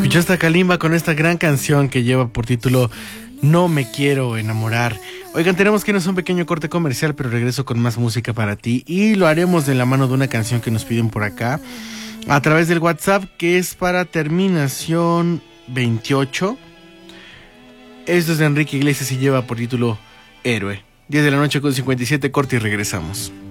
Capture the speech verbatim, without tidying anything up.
Escuchaste a Kalimba con esta gran canción que lleva por título No me quiero enamorar. Oigan, tenemos que irnos a un pequeño corte comercial, pero regreso con más música para ti y lo haremos de la mano de una canción que nos piden por acá a través del WhatsApp, que es para terminación veintiocho. Esto es de Enrique Iglesias y lleva por título Héroe. diez de la noche con cincuenta y siete, corte y regresamos.